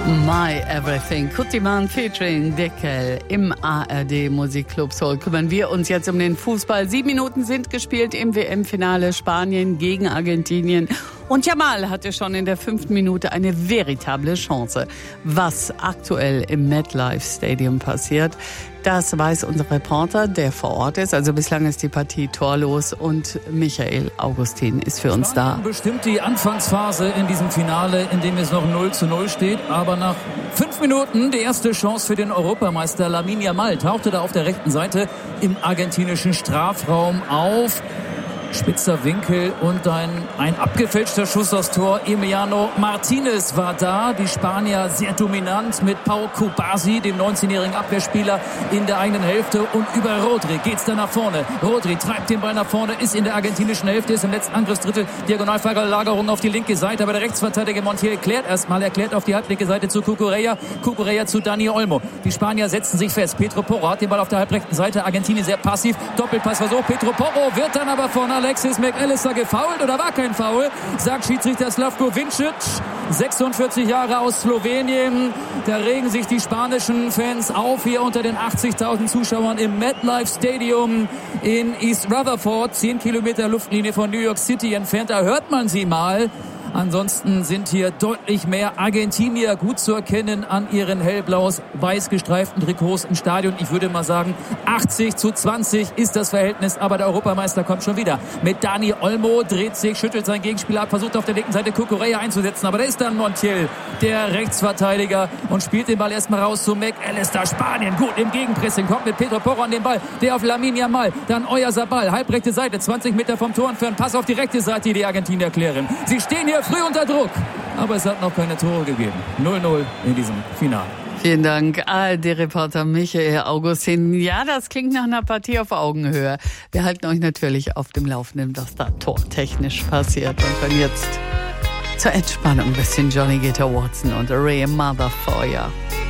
My Everything, Kutiman featuring Deckel im ARD Musikclub Soul. Kümmern wir uns jetzt um den Fußball. 7 Minuten sind gespielt im WM-Finale Spanien gegen Argentinien. Und Jamal hatte schon in der 5. Minute eine veritable Chance. Was aktuell im MetLife Stadium passiert, das weiß unser Reporter, der vor Ort ist. Also bislang ist die Partie torlos und Michael Augustin ist für uns da. Bestimmt die Anfangsphase in diesem Finale, in dem es noch 0:0 steht. Aber nach 5 Minuten die erste Chance für den Europameister Lamine Yamal tauchte da auf der rechten Seite im argentinischen Strafraum auf. Spitzer Winkel und ein abgefälschter Schuss aufs Tor. Emiliano Martinez war da. Die Spanier sehr dominant mit Pau Kubasi, dem 19-jährigen Abwehrspieler, in der eigenen Hälfte. Und über Rodri geht's dann nach vorne. Rodri treibt den Ball nach vorne, ist in der argentinischen Hälfte, ist im letzten Angriffsdrittel. Diagonalverlagerung auf die linke Seite. Aber der Rechtsverteidiger Montiel klärt auf die halblinke Seite zu Cucurella. Cucurella zu Dani Olmo. Die Spanier setzen sich fest. Pedro Porro hat den Ball auf der halbrechten Seite. Argentinien sehr passiv. Doppelpassversuch. Pedro Porro wird dann aber von Alexis McAllister gefoult oder war kein Foul, sagt Schiedsrichter Slavko Vincic, 46 Jahre aus Slowenien. Da regen sich die spanischen Fans auf hier unter den 80.000 Zuschauern im MetLife Stadium in East Rutherford, 10 Kilometer Luftlinie von New York City entfernt. Da hört man sie mal. Ansonsten sind hier deutlich mehr Argentinier gut zu erkennen an ihren hellblau-weiß gestreiften Trikots im Stadion. Ich würde mal sagen, 80:20 ist das Verhältnis, aber der Europameister kommt schon wieder. Mit Dani Olmo dreht sich, schüttelt seinen Gegenspieler ab, versucht auf der linken Seite Cucurella einzusetzen, aber da ist dann Montiel, der Rechtsverteidiger, und spielt den Ball erstmal raus zu McAllister. Spanien gut im Gegenpressing, kommt mit Pedro Porro an den Ball, der auf Lamine Yamal, dann Oyarzabal, halbrechte Seite, 20 Meter vom Tor entfernt, Pass auf die rechte Seite, die Argentinier klären. Sie stehen hier früh unter Druck, aber es hat noch keine Tore gegeben. 0:0 in diesem Finale. Vielen Dank, ARD-Reporter Michael Augustin. Ja, das klingt nach einer Partie auf Augenhöhe. Wir halten euch natürlich auf dem Laufenden, was da tortechnisch passiert. Und dann jetzt zur Entspannung ein bisschen Johnny Guitar Watson und Ray Mother Feuer.